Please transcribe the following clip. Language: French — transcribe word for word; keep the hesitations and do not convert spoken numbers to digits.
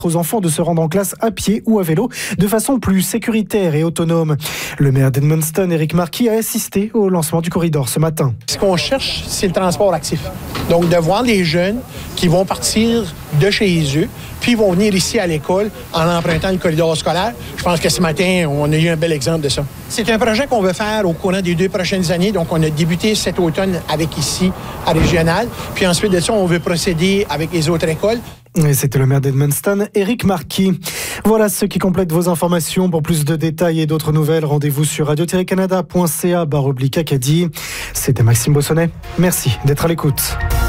aux enfants de se rendre en classe à pied ou à vélo de façon plus sécuritaire et autonome. Le maire d'Edmundston, Éric Marquis, a assisté au lancement du corridor ce matin. Ce qu'on cherche, c'est le transport actif. Donc, de voir les jeunes qui vont partir de chez eux, puis vont venir ici à l'école en empruntant le corridor scolaire. Je pense que ce matin, on a eu un bel exemple de ça. C'est un projet qu'on veut faire au courant des deux prochaines années. Donc, on a débuté cet automne avec ici, à Régional. Puis ensuite de ça, on veut procéder avec les autres écoles. Et c'était le maire d'Edmundston, Éric Marquis. Voilà ce qui complète vos informations. Pour plus de détails et d'autres nouvelles, rendez-vous sur radio tiret canada point c a barre oblique Acadie. C'était Maxime Bossonnet. Merci d'être à l'écoute.